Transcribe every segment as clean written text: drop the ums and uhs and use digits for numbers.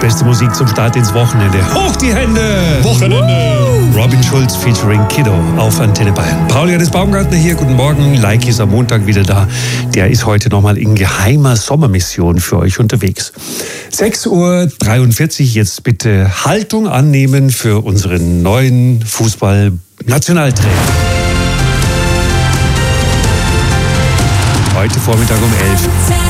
beste Musik zum Start ins Wochenende. Hoch die Hände! Wochenende! Robin Schulz featuring Kiddo auf Antenne Bayern. Paul-Johannes Baumgartner hier, guten Morgen. Like ist am Montag wieder da. Der ist heute nochmal in geheimer Sommermission für euch unterwegs. 6:43 Uhr, jetzt bitte Haltung annehmen für unseren neuen Fußball-Nationaltrainer. Heute Vormittag um 11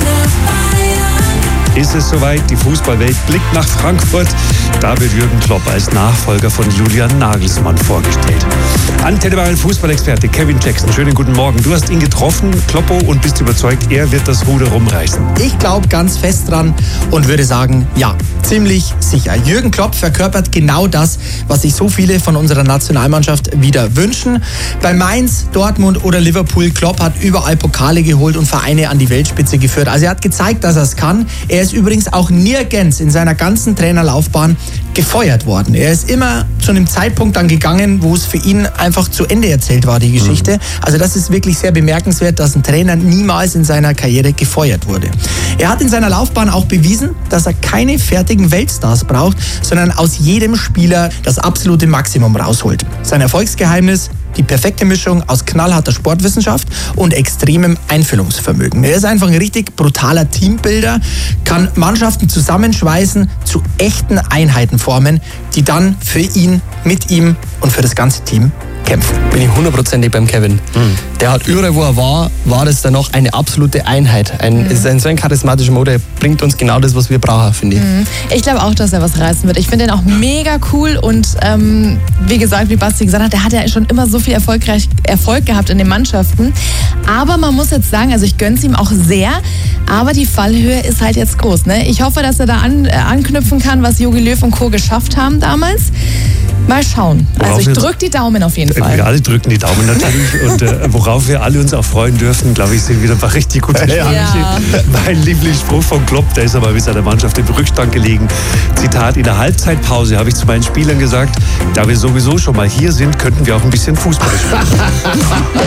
ist es soweit. Die Fußballwelt blickt nach Frankfurt. Da wird Jürgen Klopp als Nachfolger von Julian Nagelsmann vorgestellt. Antenne Bayern Fußballexperte Kevin Jackson. Schönen guten Morgen. Du hast ihn getroffen, Kloppo, und bist überzeugt, er wird das Ruder rumreißen. Ich glaube ganz fest dran und würde sagen, ja, ziemlich sicher. Jürgen Klopp verkörpert genau das, was sich so viele von unserer Nationalmannschaft wieder wünschen. Bei Mainz, Dortmund oder Liverpool, Klopp hat überall Pokale geholt und Vereine an die Weltspitze geführt. Also er hat gezeigt, dass er es kann. Er ist übrigens auch nirgends in seiner ganzen Trainerlaufbahn gefeuert worden. Er ist immer zu einem Zeitpunkt dann gegangen, wo es für ihn einfach zu Ende erzählt war, die Geschichte. Also das ist wirklich sehr bemerkenswert, dass ein Trainer niemals in seiner Karriere gefeuert wurde. Er hat in seiner Laufbahn auch bewiesen, dass er keine fertigen Weltstars braucht, sondern aus jedem Spieler das absolute Maximum rausholt. Sein Erfolgsgeheimnis: die perfekte Mischung aus knallharter Sportwissenschaft und extremem Einfühlungsvermögen. Er ist einfach ein richtig brutaler Teambuilder, kann Mannschaften zusammenschweißen, zu echten Einheiten formen, die dann für ihn, mit ihm und für das ganze Team kämpfen. Bin ich 100%ig beim Kevin. Der hat überall, wo er war das dann noch eine absolute Einheit. Ist so ein charismatischer Mode, bringt uns genau das, was wir brauchen, finde ich. Ich glaube auch, dass er was reißen wird. Ich finde ihn auch mega cool und wie gesagt, wie Basti gesagt hat, der hat ja schon immer so viel Erfolg gehabt in den Mannschaften. Aber man muss jetzt sagen, also ich gönne es ihm auch sehr, aber die Fallhöhe ist halt jetzt groß. Ne? Ich hoffe, dass er da anknüpfen kann, was Jogi Löw und Co. geschafft haben damals. Mal schauen. Also ich drücke die Daumen auf jeden Fall. Wir alle drücken die Daumen natürlich. Und worauf wir alle uns auch freuen dürfen, glaube ich, sind wieder ein paar richtig gute Spiele. Ja. Mein Lieblingsspruch von Klopp, der ist aber mit seiner Mannschaft im Rückstand gelegen. Zitat: In der Halbzeitpause habe ich zu meinen Spielern gesagt, da wir sowieso schon mal hier sind, könnten wir auch ein bisschen Fußball spielen.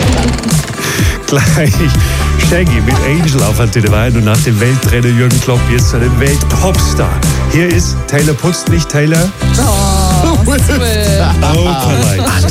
Gleich Shaggy mit Angel auf Antenne Bayern und nach dem Welttrainer Jürgen Klopp jetzt zu einem Weltpopstar. Hier ist Taylor Putzt, nicht Taylor. Oh, Opalite.